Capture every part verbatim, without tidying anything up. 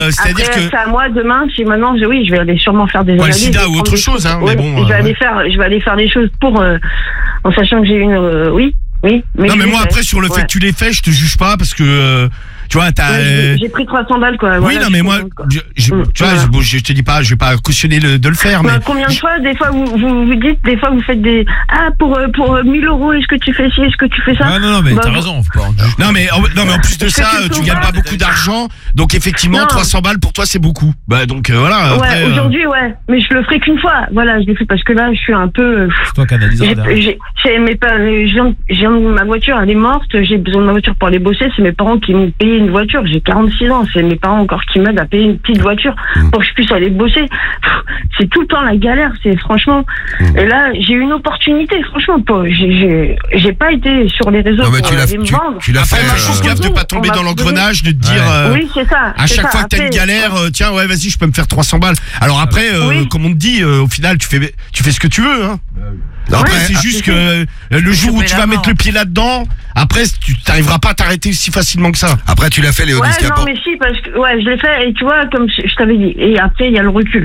Euh, c'est-à-dire Après, que c'est à moi demain. Si maintenant, je, oui, je vais aller sûrement faire des ouais, analyses. le sida ou autre chose, hein. Oui, Mais bon. je vais euh, aller faire, je vais aller faire des choses pour, euh, en sachant que j'ai une, euh, oui, oui. Mais non, mais moi fait. après sur le fait ouais. que tu l'aies fait, je te juge pas parce que euh, tu vois, t'as. Ouais, euh... j'ai pris trois cents balles, quoi. Oui, voilà, non, mais moi, je, je, mmh, tu vois, voilà. je, bon, je te dis pas, je vais pas cautionner le, de le faire, mais. Bah, combien de fois, des fois, vous, vous vous dites, des fois, vous faites des, ah, pour, euh, pour euh, mille euros, est-ce que tu fais ci, est-ce que tu fais ça? Ah non, non, mais bah, t'as raison. Faut pas en... Non, mais, non, mais en plus de Est-ce que ça, tu tu peux gagnes pas pas beaucoup d'argent, donc effectivement, Non. trois cents balles pour toi, c'est beaucoup. Bah, donc, euh, voilà. Après, ouais, aujourd'hui, ouais. Mais je le ferai qu'une fois. Voilà, je l'ai fait parce que là, je suis un peu. euh, C'est toi qui analyseras J'ai, derrière. j'ai, j'ai mes pa- je viens, je viens de- ma voiture, elle est morte. J'ai besoin de ma voiture pour aller bosser. C'est mes parents qui m'ont payé une voiture. J'ai quarante-six ans. C'est mes parents encore qui m'aident à payer une petite voiture pour que je puisse aller bosser. Pff, c'est tout le temps la galère. C'est franchement. Et là, j'ai eu une opportunité. Franchement, pas- j'ai, j'ai, j'ai pas été sur les réseaux Non, mais pour tu l'as, aller me tu, vendre. tu l'as après, fait. moi, je suis euh, gaffe de pas tomber on dans m'a l'engrenage, de te Ouais. dire. euh, Oui, c'est ça. À c'est chaque ça. fois que t'as une Après, galère, euh, tiens, ouais, vas-y, je peux me faire trois cents balles. Alors après, euh, Oui. comme on te dit, euh, au final, tu fais, tu fais ce que tu veux, hein. Après, Ouais, c'est ah, juste c'est que euh, le jour où choper tu la vas mort. mettre le pied là-dedans, après, tu t'arriveras pas à t'arrêter aussi facilement que ça. Après, tu l'as fait, Léonie. Ouais, ce qui est non, important- mais si, parce que, ouais, je l'ai fait, et tu vois, comme je, je t'avais dit, et après, il y a le recul.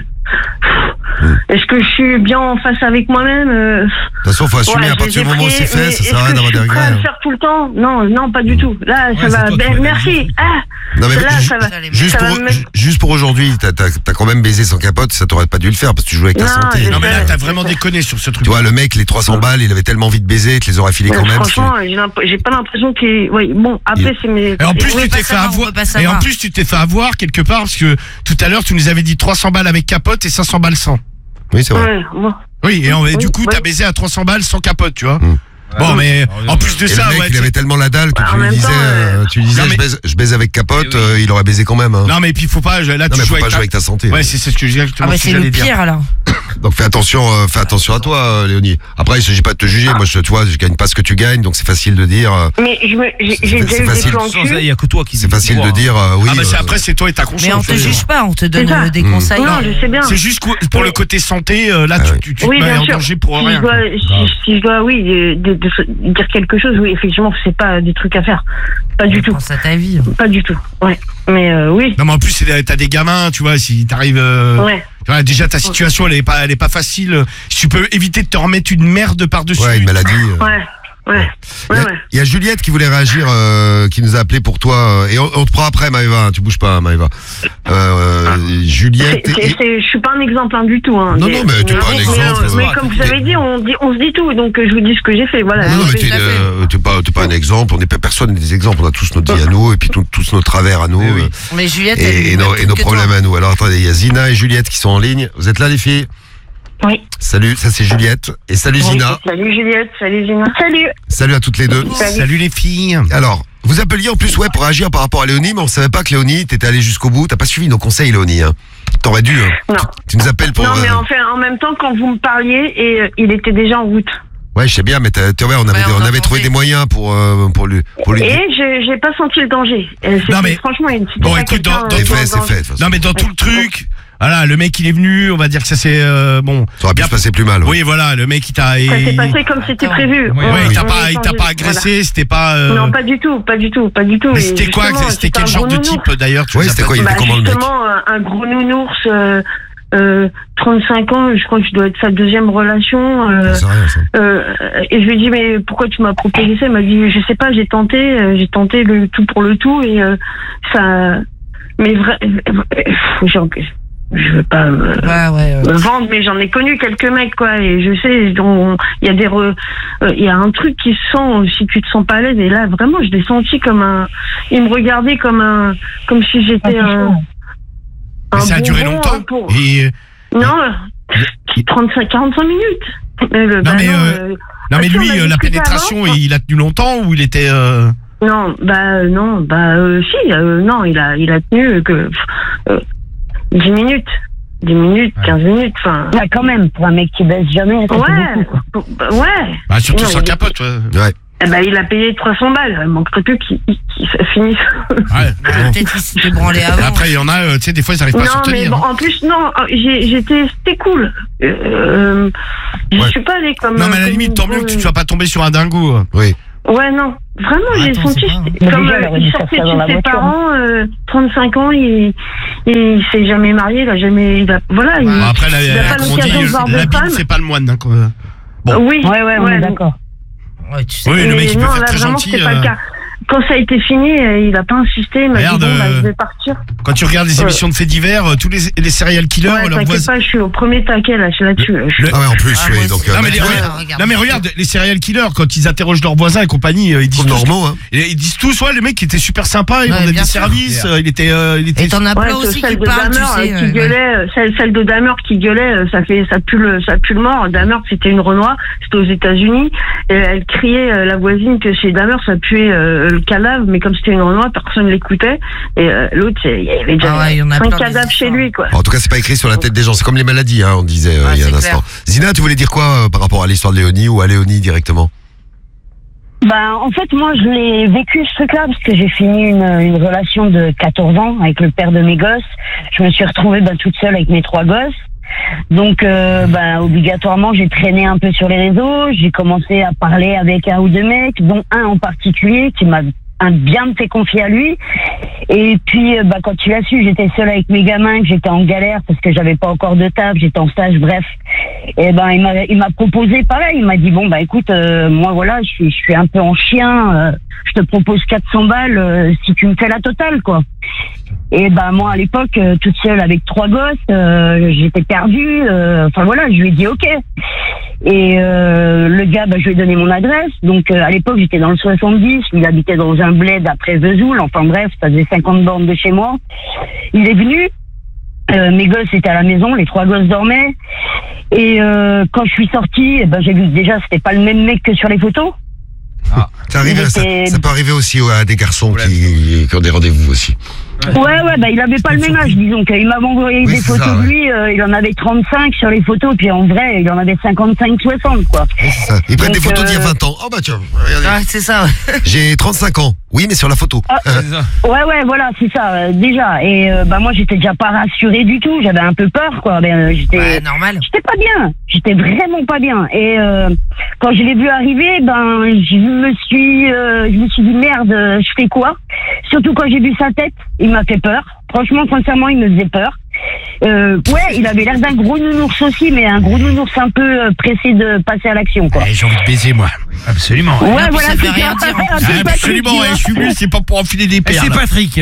Est-ce que je suis bien en face avec moi-même euh, De toute façon, faut assumer ouais, à je partir les du ai moment où pris, c'est fait, mais ça sert est-ce à rien que d'avoir des je suis prêt à regrets. le faire tout le temps? Non, non, pas du tout. Là, ça Ouais, c'est va. toi qui Ben, vas merci. analyser. Ah, Non, mais là, ju- ça va. Juste ça pour, va me mettre- ju- juste pour aujourd'hui, t'as, t'as, t'as quand même baisé sans capote, ça t'aurait pas dû le faire parce que tu jouais avec ta Non, santé. je Non, mais là, Ouais. t'as vraiment déconné sur ce truc. Tu vois, le mec, les trois cents balles, il avait tellement envie de baiser, tu les aurais filés Mais quand même. franchement, j'ai, l'imp- j'ai pas l'impression qu'il. Ouais, bon, après, c'est mes. Et en plus, On tu peut t'es pas fait savoir, on avoir. peut pas Et en savoir. plus, tu t'es fait avoir quelque part parce que tout à l'heure, tu nous avais dit trois cents balles avec capote et cinq cents balles sans. Oui, c'est vrai. Ouais, bon. Oui, et, en- et du Oui, coup, ouais. t'as baisé à trois cents balles sans capote, tu vois. Mm. Bon, mais Ouais. en plus de Et ça, le mec, ouais. il tu- avait tellement la dalle que Bah, en tu lui même disais, temps, euh, euh, tu lui disais, Non, mais- je, baise, je baise avec capote, Eh oui. euh, il aurait baisé quand même. Hein. Non, mais puis il faut pas. Là, Non, tu mais joues faut avec pas ta- jouer avec ta santé. Ouais, c'est c'est ce que j'ai exactement Ah bah ce que c'est le j'allais dire. pire alors. Donc fais attention, euh, fais attention à toi, euh, Léonie. Après, il s'agit pas de te juger. Moi, je, tu vois, je gagne pas ce que tu gagnes, donc c'est facile de dire. euh, Mais je me, j'ai, C'est- j'ai c'est déjà eu des facile. plans Sans cul. ça, il y a que toi qui c'est facile de dire, euh, oui. Ah, bah c'est euh, après, c'est toi et ta conscience. Mais on te juge pas, on te donne C'est ça. euh, des Mmh. conseils. Non, je sais bien. C'est juste que pour le côté santé, euh, là, Ah tu, ouais. tu, tu Oui, te mets bien en sûr. danger pour si rien. Je dois, quoi. si, si je dois, oui, de- de- de- dire quelque chose, oui, effectivement, c'est pas des trucs à faire. Pas du tout. Pense à ta vie. Pas du tout. Ouais. Mais euh, oui. Non, mais en plus, c'est- t'as des gamins, tu vois, si t'arrives. euh, Ouais. tu vois, déjà, ta situation, elle est pas, elle est pas facile. Si tu peux éviter de te remettre une merde par-dessus. Ouais, une maladie. euh. Ouais. Ouais. Il y, Ouais, a, ouais. il y a Juliette qui voulait réagir, euh, qui nous a appelé pour toi. euh, et on, on te prend après, Maëva. hein, Tu bouges pas, Maëva. Euh, Juliette. C'est- c'est- et- c'est- je suis pas un exemple hein, du tout. Hein. Non, non, mais t'es pas un mais- exemple. Mais, mais comme vous avez dit, on dit, on se dit tout. Donc euh, je vous dis ce que j'ai fait. Voilà. Non, non, mais J'ai t'es, fait- euh, t'es pas, t'es pas un exemple. On n'est pas personne n'est des exemples. On a tous notre vie à nous et puis tout- tous nos travers à nous. Eh oui. euh, Mais Juliette, elle et, et est nos, plus et nos que problèmes toi. à nous. Alors attendez, il y a Zina et Juliette qui sont en ligne. Vous êtes là, les filles? Oui. Salut, ça c'est Juliette. Et salut Oui. Zina. Salut Juliette. Salut Zina. Salut. Salut à toutes les deux. Salut. Salut les filles. Alors, vous appeliez en plus ouais pour réagir par rapport à Léonie, mais on savait pas que Léonie, t'étais allé jusqu'au bout. T'as pas suivi nos conseils, Léonie. Hein. T'aurais dû. Hein. Non. Tu nous appelles pour. Non, mais euh, en fait, en même temps, quand vous me parliez, et euh, il était déjà en route. Ouais, je sais bien, mais t'as- t'as- ouais, on avait, Ouais, on on avait trouvé entendait. des moyens pour euh, pour lui. Pour lui Et je j'ai pas senti le danger. Euh, c'était- Non, mais- franchement, il c'était Bon, pas écoute, quelqu'un, dans- euh, dans- C'est dans- fait, c'est dans- fait. de toute façon. Non, mais dans tout le truc, voilà, le mec il est venu, on va dire que ça s'est euh, bon. Ça aurait pu bien- se passer plus mal. ouais. Oui, voilà, le mec il t'a. Ça s'est il- passé comme c'était Attends. prévu. Ouais, On- Ouais, il t'a on pas, a il t'a échangé, pas agressé, c'était pas. voilà. euh, Non, pas du tout, pas du tout, pas du tout. Mais Et c'était quoi, justement, c'était quel un genre gros de nounours. type d'ailleurs tu Oui, nous as c'était pas quoi, dit il Bah, était comment le mec? justement, un, un gros nounours, euh, euh, trente-cinq ans, je crois que je dois être sa deuxième relation. Euh, C'est rien, ça. euh, et je lui ai dit, mais pourquoi tu m'as proposé ça? Il m'a dit, je sais pas, j'ai tenté, euh, j'ai tenté le tout pour le tout, et euh, ça. Mais vrai, j'en- je veux pas me, Ouais, ouais. euh, me vendre, mais j'en ai connu quelques mecs, quoi, et je sais, dont il y a des, re- euh, il y a un truc qui se sent si tu te sens pas à l'aise, et là vraiment, je l'ai senti comme un, il me regardait comme un, comme si j'étais un. Mais un ça a duré bonbon, longtemps. hein, pour- Et Non, trente-cinq, quarante-cinq minutes. Mais le- Non, bah mais, non, euh, euh, non mais Parce qu'on lui, a euh, la discuté pénétration, avant. il a tenu longtemps ou il était. euh, non, bah euh, non, bah euh, si, euh, non, il a, il a tenu euh, que euh, dix minutes, dix minutes, quinze minutes, enfin. Ouais, quand même, pour un mec qui baisse jamais, ça fait Ouais, beaucoup, quoi. bah, ouais. Bah surtout Non, sans il- capote. Ouais. Ouais. Eh ben, il a payé trois cents balles. Il manquerait plus qu'il qu'il- qu'il se finisse. Ouais. ouais, Peut-être qu'il s'était branlé Et avant. après, il y en a, euh, tu sais, des fois, ils arrivent pas à Non, se mais tenir. bon, en plus, non, j'ai- j'étais, c'était cool. Euh, je Ouais. suis pas allée comme. Non, mais à la comme limite, une tant mieux que tu grosse- sois pas tombé sur un dingo. Oui. Ouais, non. Vraiment, j'ai Attends, senti, c'est pas, hein. Mais comme déjà, elle euh, aurait il dû faire sortait ça de dans chez la ses voiture. parents, euh, trente-cinq ans, il, il s'est jamais marié, il a jamais, il a, voilà, il, Bon, après, la, il a pas comme on l'occasion de dit, voir de l'habit, femme. c'est pas le moine. Hein, quoi. Bon. Oui, Ouais, ouais, on est donc- d'accord. Ouais, tu sais. Oui, le Et mec, il peut non, faire là, très vraiment, gentil. c'était pas euh, le cas. Quand ça a été fini, euh, il a pas insisté, il m'a Regarde, dit bon, bah, euh, je vais partir. Quand tu regardes les Ouais. émissions de faits divers, euh, tous les, les serial killers, Ouais, leurs t'inquiète voisins. pas, je suis au premier taquet, là, je suis là-dessus. là, je suis- Le- Ah ouais, en plus, Ah, oui. moi Donc, aussi. euh, Non mais, les- tu vois, ouais, regarde, regarde. non mais regarde, les serial killers quand ils interrogent leurs voisins et compagnie, euh, ils ils disent sont tous, normaux, hein. ils disent tous ouais le mec il était super sympa, il Ouais, vendait bien des sûr. services, euh, il était, euh, il était. Et t'en as Ouais, plein c'est aussi celle qui de parlent, tu Dahmer, sais. euh, qui euh, gueulait, euh, celle, celle de Dahmer qui gueulait, euh, ça fait, ça pue le, ça pue le mort. Dahmer, c'était une Renoir, c'était aux États-Unis, et elle criait, euh, la voisine, que chez Dahmer, ça puait euh, le cadavre, mais comme c'était une Renoir, personne l'écoutait, et euh, l'autre, c'est- il y avait déjà Ah ouais, il y en a cinq plein des cadavres chez histoires. lui, quoi. En tout cas, c'est pas écrit sur la tête des gens. C'est comme les maladies, hein, on disait euh, Ouais, il y a un c'est instant. clair. Zina, tu voulais dire quoi euh, par rapport à l'histoire de Léonie ou à Léonie directement? Ben, en fait, moi, je l'ai vécu ce truc-là parce que j'ai fini une, une relation de quatorze ans avec le père de mes gosses. Je me suis retrouvée ben, toute seule avec mes trois gosses. Donc, euh, ben, obligatoirement, j'ai traîné un peu sur les réseaux. J'ai commencé à parler avec un ou deux mecs, dont un en particulier qui m'a un bien fait confier à lui. Et puis, euh, bah, quand tu l'as su, j'étais seule avec mes gamins, que j'étais en galère parce que j'avais pas encore de taf, j'étais en stage, bref. Et ben, il m'a, il m'a proposé pareil. Il m'a dit bon, bah écoute, euh, moi voilà, je suis, je suis un peu en chien. euh, je te propose quatre cents balles euh, si tu me fais la totale, quoi. Et ben moi à l'époque, euh, toute seule avec trois gosses, euh, j'étais perdue. euh, Enfin voilà, je lui ai dit ok. Et euh, le gars, bah, je lui ai donné mon adresse. Donc euh, à l'époque, j'étais dans le soixante-dix. Il habitait dans un bled après Vesoul. Enfin bref, ça faisait cinquante bornes de chez moi. Il est venu. Euh, mes gosses étaient à la maison, les trois gosses dormaient. Et euh, quand je suis sortie, eh ben, j'ai vu que déjà c'était pas le même mec que sur les photos. Ça, arrive, Il ça, était- ça peut arriver aussi à des garçons qui, qui ont des rendez-vous aussi. Ouais, ouais, bah il avait pas le même âge, disons. Il m'avait envoyé Oui, des c'est photos ça, de ouais. lui, euh, il en avait trente-cinq sur les photos, puis en vrai, il en avait cinquante-cinq soixante, quoi. Oui, c'est ça. Ils prennent Donc, des photos d'il y a euh, vingt ans. Oh bah tiens, regardez. Ouais, c'est ça. J'ai trente-cinq ans. Oui, mais sur la photo. Ah. Euh, Ouais, ouais, voilà, c'est ça, euh, déjà. Et euh, bah moi, j'étais déjà pas rassurée du tout, j'avais un peu peur, quoi. Ben, euh, j'étais... Ouais, normal. J'étais pas bien, j'étais vraiment pas bien. Et euh, quand je l'ai vu arriver, ben je me suis, euh, je me suis dit merde, euh, je fais quoi? Surtout quand j'ai vu sa tête, il m'a fait peur. Franchement, sincèrement, il me faisait peur. Euh, ouais, il avait l'air d'un gros nounours aussi, mais un gros nounours un peu euh, pressé de passer à l'action, quoi. Eh, j'ai envie de baiser moi. Absolument. Ouais, puis voilà, ça veut c'est rien ça. dire, en Un plus. peu Patrick, Absolument, tu ouais, vois. je suis venu, c'est pas pour enfiler des Et perles. c'est Patrick.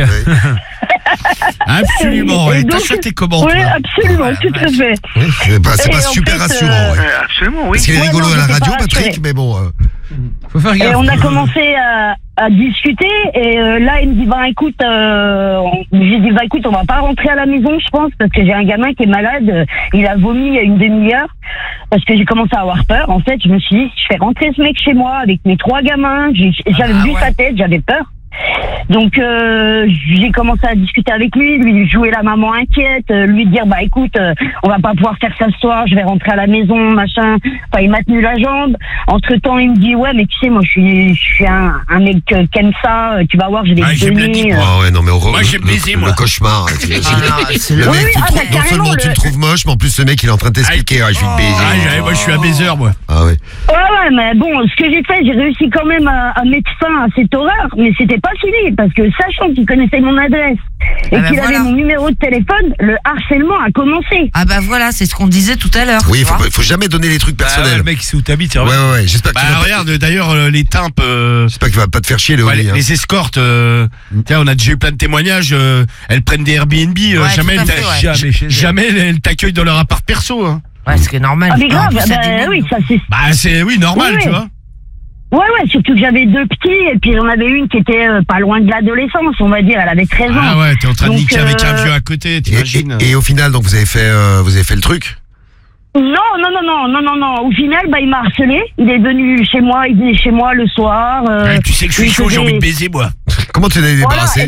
Absolument, Et ouais. T'as donc- chanté comment Ouais, toi absolument, tout à fait. oui, c'est pas, c'est Et pas en super fait, rassurant. euh, ouais. Euh, absolument, oui. Parce qu'il est Ouais, rigolo non, à la j'étais radio, pas Patrick, rassurée. mais bon. euh, Faut faire Et gaffe. on a commencé à, à discuter et euh, là il me dit bah écoute euh, on- j'ai dit bah écoute on va pas rentrer à la maison je pense parce que j'ai un gamin qui est malade, euh, il a vomi il y a une demi-heure parce que j'ai commencé à avoir peur. En fait je me suis dit je fais rentrer ce mec chez moi avec mes trois gamins, j'ai- j'avais Ah, vu ouais. sa tête, j'avais peur. Donc euh, j'ai commencé à discuter avec lui, lui jouer la maman inquiète, euh, lui dire bah écoute euh, on va pas pouvoir faire ça ce soir, je vais rentrer à la maison machin. Enfin il m'a tenu la jambe. Entre temps il me dit ouais mais tu sais moi je suis je suis un, un mec euh, qui aime ça, euh, tu vas voir j'ai des Ah, j'aime la données. dick, euh. Oh ouais, non, mais au, Moi, le- j'aime le, baiser, le moi. cauchemar. tu sais, Ah, non, c'est le le- Oui, mec, tu ah, trouves- bah, non carrément, seulement tu le- le trouves moche, mais en plus, ce mec, il est en train de t'expliquer. Ah, je vais te baiser. Ah, ouais, moi je suis un baiser moi. Ah ouais. Ouais, ouais, mais bon, ce que j'ai fait, j'ai réussi quand même à, à mettre fin à cette horreur, mais c'était pas fini, parce que sachant qu'il connaissait mon adresse et Ah bah qu'il voilà. avait mon numéro de téléphone, le harcèlement a commencé. Ah bah voilà, c'est ce qu'on disait tout à l'heure. Oui, tu il faut, vois. faut jamais donner les trucs Bah, ouais, personnels. le mec, c'est où t'habites. Ouais, ouais, ouais. J'espère que Bah tu vas pas- regarde, d'ailleurs euh, les timpes, euh, j'espère qu'il va pas te faire chier, ouais, Léonie. les, hein. les escortes, euh, tiens, on a déjà eu plein de témoignages. euh, elles prennent des Airbnb, euh, Ouais, jamais, tout à elles fait, t'a- ouais. Jamais chez elle. jamais elles elles t'accueillent dans leur appart perso. Hein. Ouais, ce qui est normal. Ah, mais grave, En plus, c'est bah, des mêmes, oui, donc. ça c'est. Bah c'est oui normal, Oui, tu oui. vois. Ouais, ouais, surtout que j'avais deux petits, et puis j'en avais une qui était euh, pas loin de l'adolescence, on va dire, elle avait treize ans. Ah ouais, t'es en train de Donc, niquer avec un euh, vieux à côté, Et, t'imagines. et, et au final, donc, vous avez fait, euh, vous avez fait le truc? Non, non, non, non, non, non, non. Au final, bah, il m'a harcelé. Il est venu chez moi, il venait chez moi le soir. euh, Ouais, tu sais que je suis il chaud, j'ai faisait- envie de baiser moi. Comment tu l'as Voilà, débarrassé?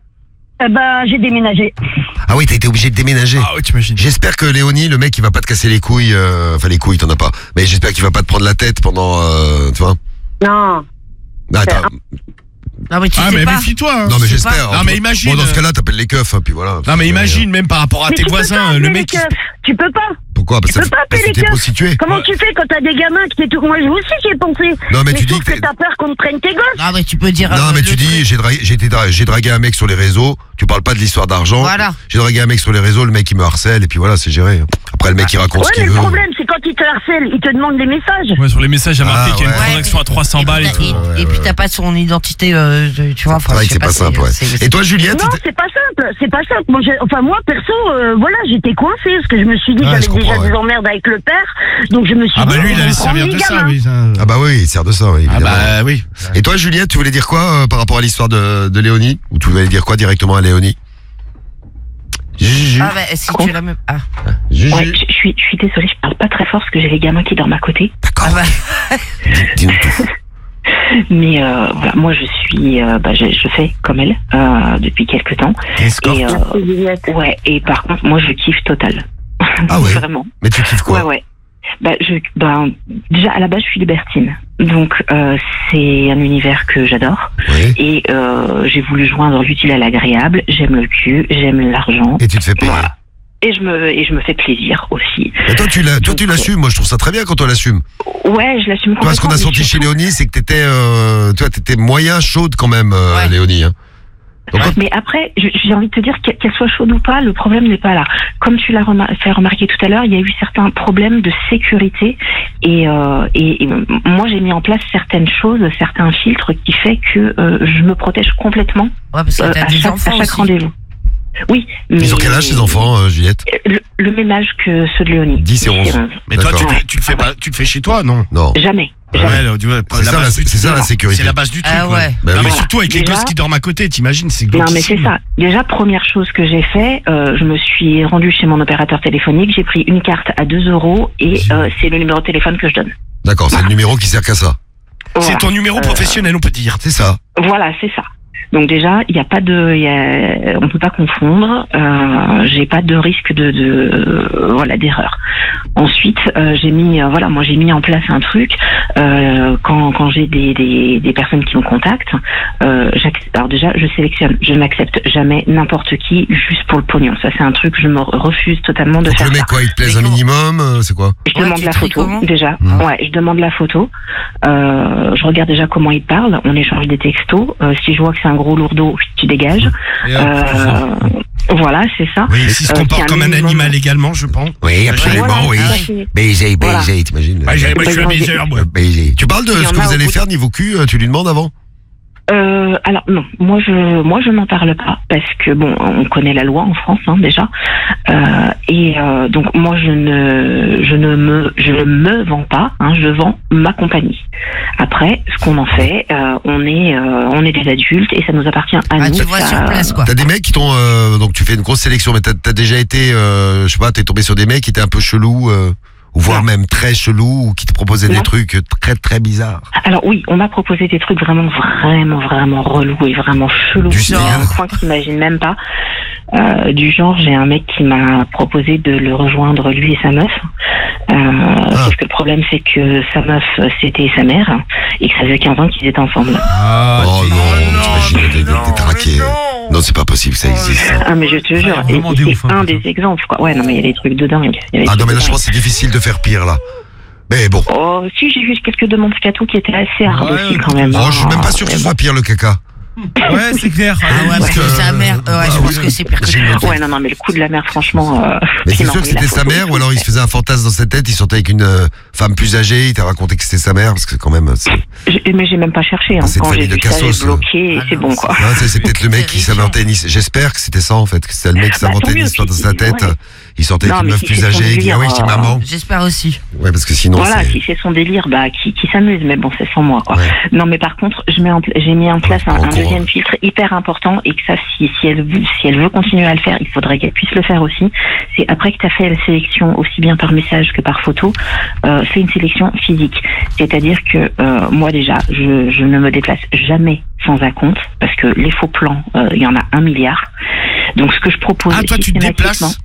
Eh ben, j'ai déménagé. Ah oui, t'as été obligé de déménager. Ah ouais, t'imagines. J'espère que Léonie, le mec, il va pas te casser les couilles. euh, Enfin, les couilles, t'en as pas. Mais j'espère qu'il va pas te prendre la tête pendant, euh, tu vois. Non. Ah, attends. Non mais tu Ah sais mais pas. méfie-toi. Hein. Non, mais sais j'espère. pas. Non, mais imagine, Bon, dans ce euh, cas-là, t'appelles les keufs, hein, puis voilà. Non mais imagine même par rapport à Mais tes tu peux voisins, pas le appeler mec. les il- keufs. Tu peux pas. Pourquoi? Parce Tu que peux pas parce que appeler t'es les keufs. prostituée. Comment tu fais quand t'as des gamins qui tout... Moi aussi j'y ai pensé. Non, mais tu dis sauf que que t'es- t'as peur qu'on te prenne tes gosses. Non, mais tu peux dire. Non, euh, mais le tu dis, truc. j'ai dragué, j'ai été dra- j'ai dragué un mec sur les réseaux. Tu parles pas de l'histoire d'argent. Voilà. J'ai dragué un mec sur les réseaux, le mec il me harcèle et puis voilà, c'est géré. Après le mec il raconte Ouais, ce mais qu'il le veut. problème c'est quand ils te harcèlent, ils te demandent des messages. Ouais, sur les messages, il y a marqué Ah, qu'il y a une ouais. transaction à trois cents Et balles et puis tout. t'as- ouais, Et ouais. puis t'as pas son identité, euh, tu vois. C'est vrai que c'est pas simple, ouais. Et toi, Juliette? Non, t'es- c'est pas simple, c'est pas simple. Moi, j'ai- enfin moi perso, euh, voilà, j'étais coincée parce que je me suis dit Ouais, que je j'avais déjà comprends, des ouais. emmerdes avec le père, donc je me suis Ah dit. bah lui, il on allait prend servir les de ça, gamins. oui. ça. Ah bah oui, il sert de ça, oui, Ah évidemment. bah oui. Et toi, Juliette, tu voulais dire quoi euh, par rapport à l'histoire de, de Léonie? Ou tu voulais dire quoi directement à Léonie? Juju. Ah, bah si tu l'as même. Ah, Juju. Ouais, je je suis, je suis désolée, je parle pas très fort parce que j'ai les gamins qui dorment à côté. D'accord. ah bah. Dis-nous tout. Mais euh, voilà, moi je suis, euh, bah, je, je fais comme elle euh, depuis quelques temps. Escorte. Et, euh, ouais, et par contre, moi je kiffe total. Ah ouais. Vraiment. Mais tu kiffes quoi? Ouais, ouais. Bah, je, bah, déjà à la base, je suis libertine. Donc euh, c'est un univers que j'adore. Oui. Et euh, j'ai voulu joindre l'utile à l'agréable. J'aime le cul, j'aime l'argent. Et tu te fais payer. Voilà. Et je me et je me fais plaisir aussi. Et toi, tu l'as, toi, Donc, tu l'assumes. Moi, je trouve ça très bien quand on l'assume. Ouais, je l'assume complètement. Toi, ce qu'on a mais senti chez surtout- Léonie, c'est que t'étais, euh, toi, t'étais moyen chaude quand même, euh, Ouais. Léonie. Hein. Donc, quand- Mais après, je- j'ai envie de te dire qu'elle qu'elle soit chaude ou pas, le problème n'est pas là. Comme tu l'as remar- fait remarquer tout à l'heure, il y a eu certains problèmes de sécurité et, euh, et, et moi j'ai mis en place certaines choses, certains filtres qui fait que euh, je me protège complètement Ouais, parce que euh, t'as à des chaque, enfants à chaque aussi. rendez-vous. Oui, mais ils ont quel âge, ces enfants, euh, Juliette? le, le même âge que ceux de Léonie. dix et onze. Mais toi, tu, D'accord. le fais- tu le fais pas, tu le fais chez toi, non? Non. Jamais. Ouais, Jamais. là, tu vois, C'est ça, base la- du c'est ça, truc. la sécurité. C'est la base du truc. Ah ouais. Bah non, oui. mais surtout avec les Déjà- gosses qui dorment à côté, t'imagines, c'est Non, mais glauquissime. c'est ça. Déjà, première chose que j'ai fait, euh, je me suis rendue chez mon opérateur téléphonique, j'ai pris une carte à deux euros et euh, c'est le numéro de téléphone que je donne. D'accord, c'est le numéro qui sert qu'à ça. C'est Voilà. ton numéro professionnel, on peut dire. C'est ça. Voilà, c'est ça. Donc déjà, il n'y a pas de, il y a, on peut pas confondre. Euh, j'ai pas de risque de, de euh, voilà d'erreur. Ensuite, euh, j'ai mis, euh, voilà, moi j'ai mis en place un truc euh, quand quand j'ai des, des des personnes qui me contactent. Euh, j'accepte- alors déjà, je sélectionne. Je n'accepte jamais n'importe qui juste pour le pognon. Ça, c'est un truc que je me refuse totalement de Donc faire. le mec, ça. quoi, il te plaise Mais un comment- minimum, euh, c'est quoi? Je Ouais, demande tu la tries photo comment déjà. Mmh. Ouais, je demande la photo. Euh, je regarde déjà comment il parle. On échange des textos. Euh, si je vois que c'est un gros lourdeau, tu dégages. Et hop, Euh, voilà, c'est ça. Oui, s'il se Euh, comporte c'est un comme un minimum. animal également, je pense. Oui, absolument, Voilà, oui. ça, c'est- Baiser, Voilà. baiser, t'imagines? Ouais, j'ai- moi, je suis un Par exemple, misère, moi. Euh, baiser. Tu parles de Il y ce en que a vous au allez bout de- faire niveau cul, euh, tu lui demandes avant? Euh, alors non, moi je moi je n'en parle pas parce que bon, on connaît la loi en France hein, déjà, euh, et euh, donc moi je ne je ne me je ne me vends pas, hein, je vends ma compagnie. Après, ce qu'on en fait, euh, on est euh, on est des adultes et ça nous appartient à Ah, nous. tu vois Ça- sur place, quoi. T'as des mecs qui t'ont, euh, donc tu fais une grosse sélection, mais t'as, t'as déjà été, euh, je sais pas, t'es tombé sur des mecs qui étaient un peu chelous, euh, ou voire Non. même très chelous, ou qui te proposaient des Non. trucs très très bizarres. Alors oui, on m'a proposé des trucs vraiment, vraiment, vraiment relous et vraiment chelous. Du à style un point que t'imagines même pas. Euh, du genre, j'ai un mec qui m'a proposé de le rejoindre, lui et sa meuf. Euh, Sauf que le problème, c'est que sa meuf, c'était sa mère, et que ça faisait quinze ans qu'ils étaient ensemble. Ah, oh tu- non, t'imagines des, des, des traqués. Non, c'est pas possible, ça existe. Ah, mais je te jure, et vraiment des c'est ouf, hein, un putain. des exemples, quoi. Ouais, non, mais il y a des trucs de dingue. Il y a des Ah non, trucs mais de là, je dingue. pense que c'est difficile de faire pire, là. Mais bon. Oh, si, j'ai vu quelques demandes scato qui étaient assez hard Ouais, aussi, quand même. Oh, je suis même pas sûr que ce soit pire, le caca. Ouais, c'est clair. Ah ouais, parce que que- sa mère. euh, Ouais, je pense que c'est pire que J'ai une tout. Ouais, non, non, mais le coup de la mère, franchement. Euh, Mais c'est il m'a sûr que envoyé la c'était sa photo. mère, ou alors il se faisait un fantasme dans sa tête, il sortait avec une euh, femme plus âgée, il t'a raconté que c'était sa mère, parce que quand même, c'est, J'ai- Mais j'ai même pas cherché. Hein. Ah, c'est une Quand j'ai famille de vu ça, cassos, j'ai bloqué et Ah c'est non, bon, quoi. non, c'est, c'est peut-être le mec qui Terrifiant. s'inventait une his- j'espère que c'était ça, en fait, que c'était le mec qui Bah, s'inventait tant une mieux, histoire dans si- sa tête, ouais. il sortait Non, avec une mais meuf si plus c'est son âgée, il dit, ah oui, je dis délire, maman. J'espère aussi. Ouais, parce que sinon, Voilà, c'est... si c'est son délire, bah, qui, qui s'amuse, mais bon, c'est sans moi, quoi. Ouais. Non, mais par contre, je mets en pla- j'ai mis en place Ouais, un, en un courant. deuxième filtre hyper important et que ça, si, si elle veut, si elle veut continuer à le faire, il faudrait qu'elle puisse le faire aussi. C'est après que tu as fait la sélection aussi bien par message que par photo, euh, c'est une sélection physique. C'est-à-dire que euh, moi déjà, je, je ne me déplace jamais sans un compte parce que les faux plans, euh, il y en a un milliard. Donc ce que je propose. Ah, toi, tu te déplaces? systématiquement-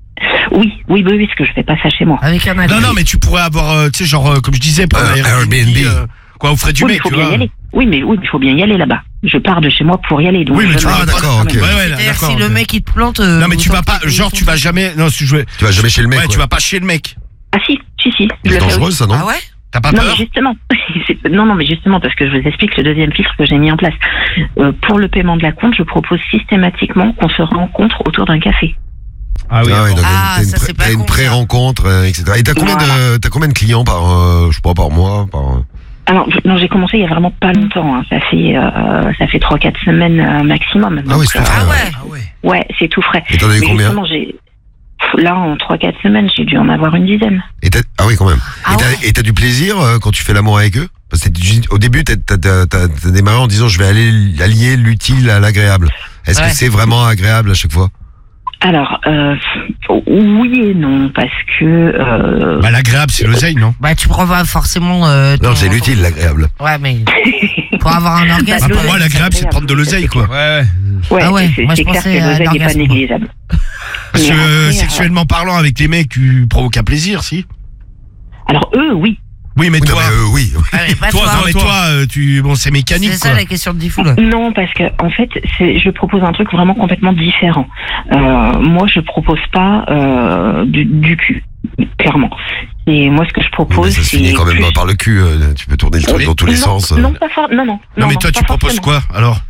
Oui, oui, oui, oui, parce que je fais pas ça chez moi. Avec un Non, adulte. non, mais tu pourrais avoir, euh, tu sais, genre, euh, comme je disais, pour Euh, un Airbnb. euh, quoi, au frais du Oui, il mec, faut tu bien vois. y aller. Oui, mais oui, il faut bien y aller là-bas. Je pars de chez moi pour y aller. Donc Oui, mais je tu me vas- Ah, dépose d'accord, quand ok. même. Ouais, ouais, C'est-à-dire, d'accord. si le mec il te plante. euh, Non mais tu vas autant pas, qu'il genre paye tu vas son- jamais, non si je veux, Tu vas jamais chez le mec. ouais, tu quoi. vas pas chez le mec. Ah si, si, si. je C'est le fais dangereux, aussi. ça, non? Ah ouais? T'as pas Non, mais peur? justement. C'est- non, non, mais justement, parce que je vous explique le deuxième filtre que j'ai mis en place. Euh, pour le paiement de la compte, je propose systématiquement qu'on se rencontre autour d'un café. Ah oui. Ah ouais, donc Ah, t'as une, ça, pré- c'est pas t'as une con, ça. pré-rencontre, euh, et cetera. Et t'as combien de, t'as combien de clients par, euh, je sais pas, par mois, par. Alors, je- non, j'ai commencé il y a vraiment pas longtemps. Hein. Ça fait, euh, ça fait trois, quatre semaines euh, maximum. Ah oui, Donc, c'est tout frais. Ah ouais. ouais. ouais, c'est tout frais. Et t'en as eu Mais combien? justement, j'ai là en trois, quatre semaines, j'ai dû en avoir une dizaine. Et t'as- ah oui, quand même. Ah et t'as, ouais. et t'as du plaisir euh, quand tu fais l'amour avec eux? Parce que t'es- au début, t'as, t'as, t'as, t'as- t'as démarré en disant je vais aller allier l'utile à l'agréable. Est-ce Ouais. que c'est vraiment agréable à chaque fois? Alors, euh, oui et non, parce que euh, Bah l'agréable c'est l'oseille, non? Bah, tu prends pas forcément. euh, Non, ton- c'est l'utile, l'agréable. Ouais, mais. Pour avoir un orgasme. Bah, pour ouais. moi l'agréable c'est prendre de l'oseille quoi. Ouais, ouais. ouais, Ah ouais, c'est, moi, c'est je clair que pensais à l'oseille n'est pas l'orgasme. négligeable. Parce Mais que euh, après, sexuellement parlant avec les mecs tu provoques un plaisir si? Alors eux, oui. Oui mais Oui, non, toi, mais, euh, oui. oui. Ah, mais pas Toi, toi. non mais toi euh, tu, bon c'est mécanique C'est quoi. ça la question de Diffoul. Non, parce que en fait, c'est, je propose un truc vraiment complètement différent. Euh, moi, je propose pas euh, du, du cul, clairement. Et moi, ce que je Oui, propose, mais ça se c'est finit quand même plus- par le cul. euh, Tu peux tourner le truc Oui. dans tous les non, sens. euh. Non, pas for- non, non. Non mais toi tu pas proposes forcément. quoi alors?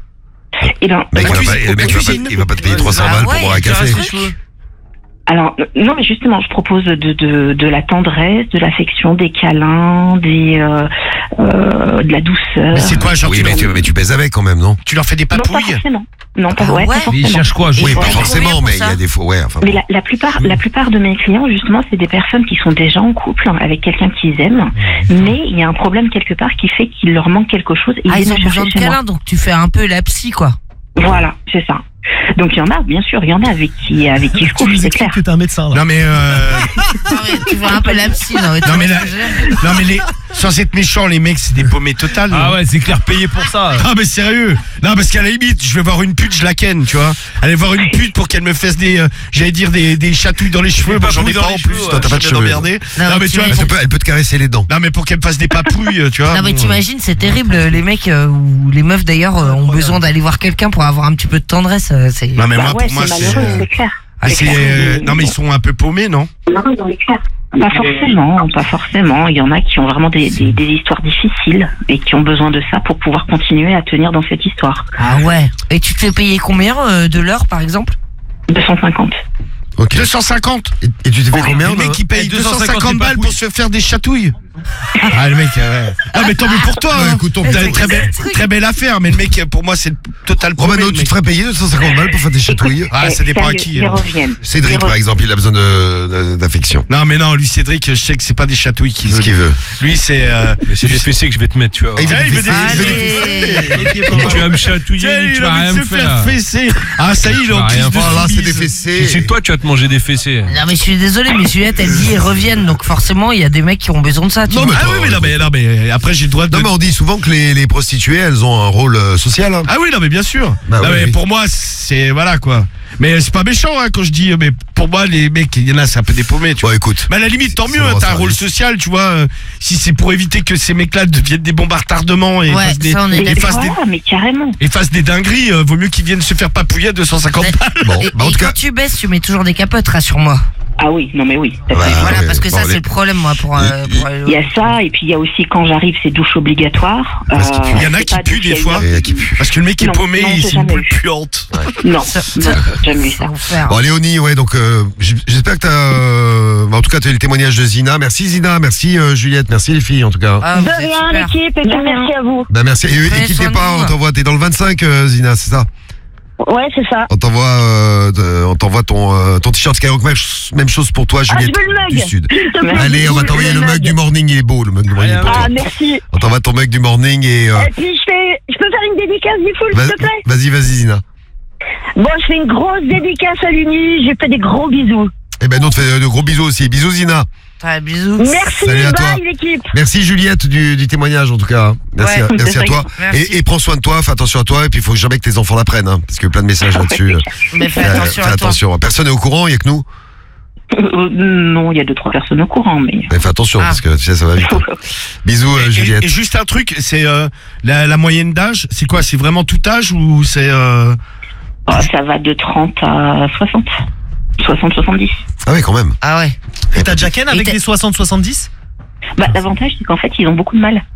Eh ben, Le mec, moi, il va je pas, le mec, il va cuisine. pas, il va pas te payer trois cents Ah balles pour ouais, boire un tu café. restes chaud. Alors, euh, non, mais justement, je propose de, de, de la tendresse, de l'affection, des câlins, des, euh, euh, de la douceur. Mais c'est quoi genre Oui, tu, mais leur, tu, mais tu baises avec quand même, non? tu leur fais des Non, pas papouilles? forcément. Non, pas, Ah ouais, ouais. pas Mais forcément. il cherche quoi? Oui, Et pas paye forcément, combien pour mais il y ça a des fois, ouais, enfin. Mais la, la plupart, la plupart de mes clients, justement, c'est des personnes qui sont déjà en couple hein, avec quelqu'un qu'ils aiment, mais il y a un problème quelque part qui fait qu'il leur manque quelque chose. Et Ah, ils viennent ont me chercher besoin de chez moi. câlins, donc tu fais un peu la psy, quoi. Voilà, c'est ça. Donc il y en a, bien sûr, il y en a avec qui, avec qui je Tu couche, nous c'est expliques clair. que t'es un médecin là. Non mais euh, Non, mais tu fais un peu la psy, non, mais tu Non, vois mais ce là- que je veux dire. non mais les, sans être méchant les mecs c'est des paumés totales. Ah non ouais, c'est clair, payé pour ça. Ah mais sérieux. Non parce qu'à la limite je vais voir une pute je la ken tu vois. Aller voir une pute pour qu'elle me fasse des euh, j'allais dire des, des chatouilles dans les cheveux. Bon, j'en ai papouilles pas dans en les plus. cheveux, Toi t'as ouais. pas de cheveux. emmerder. Non, Non mais tu tu vois. mets- Elle, te peut, elle peut te caresser les dents. Non mais pour qu'elle me fasse des papouilles tu vois. Non mais bon, t'imagines, c'est terrible, les mecs euh, ou les meufs d'ailleurs euh, ont besoin d'aller voir quelqu'un pour avoir un petit peu de tendresse. euh, C'est. Non mais Bah moi ouais, pour moi c'est c'est malheureux, euh, c'est clair. ah, C'est c'est clair. euh, non mais ils sont un peu paumés non? Non, non, c'est clair. Pas forcément, pas forcément. Il y en a qui ont vraiment des, des, des histoires difficiles et qui ont besoin de ça pour pouvoir continuer à tenir dans cette histoire. Ah ouais. Et tu te fais payer combien euh, de l'heure par exemple? deux cent cinquante. Ok. deux cent cinquante. Et, et tu t'es fait combien? Le mec qui paye Eh, deux cent deux cent cinquante cinquante balles pour se faire des chatouilles. Ah le mec euh, ouais. Ah mais tant mieux pour toi Bah, hein. écoute, ton T'as petit- une très belle, très belle affaire mais le mec pour moi c'est le total paumé, Romano, le tu mec. te ferais payer deux cent cinquante balles pour faire des chatouilles? Ah Eh, ça dépend à sérieux, qui. Ils hein. reviennent. Cédric, Ils par reviennent. exemple, il a besoin de, de- d'affection. Non mais non lui Cédric je sais que c'est pas des chatouilles qu'il C'est ce veut. qu'il veut. Lui c'est euh, Mais c'est des fessées que je vais te mettre, tu vois. Ah, il veut Ah, des il veut des- fessées. Allez. Tu vas me chatouiller, Tiens, tu il vas a rien envie me de se faire faire. fesser. Ah ça y est il est Tu en vas crise rien de faire. Oh là, c'est phobie. des fessées. C'est toi, tu vas te manger des fessées. Non mais je suis désolé, mais Juliette elle dit ils reviennent, donc forcément il y a des mecs qui ont besoin de ça. Tu Non, vois. mais Ah toi, oui mais non mais non mais après j'ai le droit de. Non, mais on dit souvent que les, les prostituées, elles ont un rôle euh, social. Hein. Ah oui non mais bien sûr. Bah non, oui, mais oui. pour moi c'est voilà quoi. Mais c'est pas méchant hein, quand je dis mais pour moi les mecs il y en a c'est un peu des paumés tu Bon, vois. écoute. Mais à la limite tant C'est mieux vraiment hein, t'as un ça, rôle oui. social tu vois euh, si c'est pour éviter que ces mecs là deviennent des bombes à retardement et Ouais, fassent des ça, on est et d'accord. fassent des Ah, mais carrément. et fassent des dingueries euh, vaut mieux qu'ils viennent se faire papouiller à deux cent cinquante balles. Bon, Et, bah, en et tout quand cas. tu baisses, tu mets toujours des capotes, rassure-moi. Ah oui, non mais oui. Bah, Voilà, ouais, parce que bon, ça les- c'est le problème moi pour. euh, pour euh, Il y a ça, et puis il y a aussi quand j'arrive, c'est douche obligatoire. Parce qu'il pue. Il y en a c'est qui pas puent douche des à une fois. heure. Et, euh, qui pue. Parce que le mec est Non, paumé non, il j'ai c'est une jamais boule vu. puante. Non, Ça- non, ça- jamais vu c'est ça. enfer. Bon, Léonie, ouais, donc euh, j- j'espère que t'as. Euh, bah, en tout cas, t'as eu le témoignage de Zina. Merci Zina, merci euh, Juliette, merci les filles en tout cas. Ah, De vous êtes rien, super. l'équipe, et puis merci à vous. Bah merci. Et, et Prenez quittez soin de pas, vous. on t'envoie. T'es dans le vingt-cinq, euh, Zina, c'est ça? Ouais, c'est ça. On t'envoie, euh, de- on t'envoie ton, euh, ton t-shirt Skyrock. Même ch- même chose pour toi, Ah, Juliette je veux le mug. du Sud. S'il te plaît. Allez, on va Je t'envoyer veux le mug du morning. Il est beau, le mug du morning. Ah, pour toi. Ah, merci. On t'envoie ton mug du morning et. euh, Et puis, je fais, je peux faire une dédicace du full, vas- s'il te plaît? Vas-y, vas-y, Zina. Bon, je fais une grosse dédicace à l'Uni, je fais des gros bisous. Eh ben, nous, on te fait de gros bisous aussi. Bisous, Zina. Ouais, bisous. Merci, Salut à toi. bye l'équipe. Merci Juliette du, du témoignage en tout cas. Merci, Ouais, à, merci à toi. Merci. Et, et prends soin de toi, fais attention à toi. Et puis il faut jamais que tes enfants l'apprennent, hein, parce que plein de messages là-dessus. Mais fais Euh, attention fais à toi. attention. Personne n'est au courant, il y a que nous. Euh, non, il y a deux trois personnes au courant, mais. Mais fais attention, Ah. parce que tu sais, ça va vite. hein. Bisous, euh, Et- Juliette. Et, et juste un truc, c'est euh, la, la moyenne d'âge, c'est quoi? C'est vraiment tout âge ou c'est euh... Oh, ça va de trente à soixante. soixante soixante-dix. Ah oui, quand même. Ah ouais. Et t'as déjà ken Et avec t'as- les soixante soixante-dix? Bah, l'avantage, c'est qu'en fait, ils ont beaucoup de mal.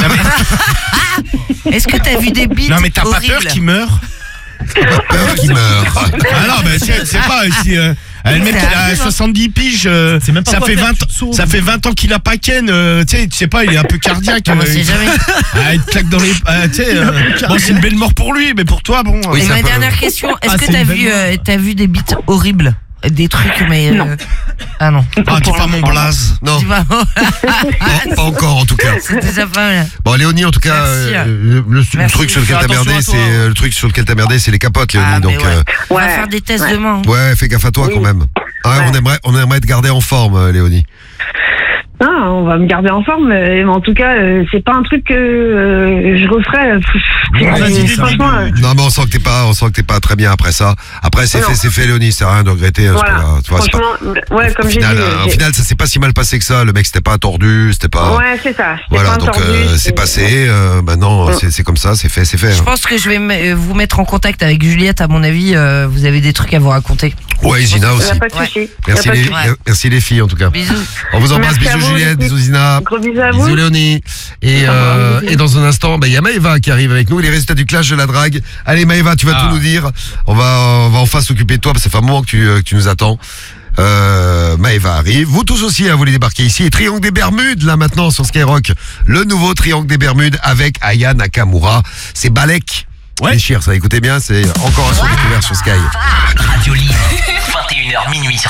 Est-ce que t'as vu des bites Non mais t'as pas peur horribles qu'il meure? Peur qu'il meure. Ah non, mais c'est c'est pas si euh, le mec C'est il a arrivé, hein. soixante-dix piges, euh, C'est même pas ça quoi fait faire, vingt tu te sauves. ça fait vingt ans qu'il a pas ken, euh, tu sais, tu sais pas, il est un peu cardiaque. On euh, sait il- jamais. Ah, il te claque dans les euh, tu sais, euh, bon c'est une belle mort pour lui, mais pour toi bon. Oui, Et ça ma peut- dernière question, est-ce Ah, que c'est t'as une vu, belle euh, t'as vu des bites horribles? Des trucs, mais. euh, Non. Ah non. Ah, dis pas mon blaze. Non, Tu vas- pas, pas encore en tout cas. C'est déjà pas mal. Bon, Léonie, en tout cas, Merci. euh, le, le- le Merci. truc sur lequel Fais t'as attention merdé, à c'est toi. euh, le truc sur lequel t'as merdé, c'est les capotes, Léonie. Ah, mais donc, ouais. euh, On va Ouais. faire des tests Ouais. demain. ouais, fais gaffe à toi Oui. quand même. Ah, ouais, on aimerait, on aimerait te garder en forme, euh, Léonie. Ah, on va me garder en forme, mais en tout cas, euh, c'est pas un truc que euh, je referais. Vas-y, Euh, dis-le. franchement, euh, Non, mais on sent que t'es pas, on sent que t'es pas très bien après ça. Après, c'est Non. fait, c'est fait, Léonie. C'est rien de regretter. euh, ce voilà. qu'on a- tu vois, c'est pas- Franchement, ouais, comme au j'ai dit. final, euh, euh, au j'ai- final, ça s'est pas si mal passé que ça. Le mec, c'était pas tordu, c'était pas. Ouais, c'est ça. C'était Voilà, pas donc entendu, euh, c'est c'était- passé. Euh, maintenant, Ouais. c'est c'est comme ça, c'est fait, c'est fait. Je hein. pense que je vais me- euh, vous mettre en contact avec Juliette, à mon avis, euh, vous avez des trucs à vous raconter. Ouais, Zina Il n'y aussi. a pas de Ouais. souci. Y a Merci pas de les, souci. Ouais. merci les filles en tout cas. Bisous. On vous embrasse, Merci à bisous vous, Juliette, les bisous filles. Zina. Gros bisous à vous. Bisous Léonie. Et, euh, et dans un instant, bah, il y a Maëva qui arrive avec nous, les résultats du clash de la drague. Allez Maëva, tu vas Ah. tout nous dire. On va, on va enfin s'occuper de toi parce que ça fait un moment que tu, euh, que tu nous attends. Euh, Maëva arrive. Vous tous aussi, hein, vous voulez débarquer ici. Et Triangle des Bermudes, là maintenant sur Skyrock. Le nouveau Triangle des Bermudes avec Aya Nakamura. C'est Balek. Ouais. Déchire ça, écoutez bien, c'est encore un son découvert sur Sky. Radio Libre, vingt et une heures minuit sur